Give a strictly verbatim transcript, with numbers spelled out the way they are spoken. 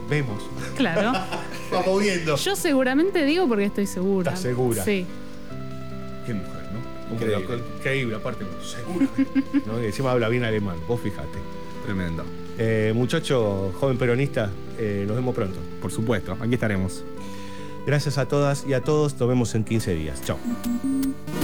vemos. Claro. Vamos viendo. Yo seguramente digo porque estoy segura. ¿Estás segura? Sí. Qué mujer, ¿no? Increíble. Increíble, aparte, segura. ¿No? Y encima habla bien alemán, vos fijate. Tremendo. Eh, muchacho joven peronista, eh, nos vemos pronto. Por supuesto, aquí estaremos. Gracias a todas y a todos, nos vemos en quince días. Chao.